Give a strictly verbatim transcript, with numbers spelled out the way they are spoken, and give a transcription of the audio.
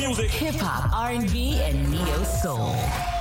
music. Hip hop, R and B, and neo soul.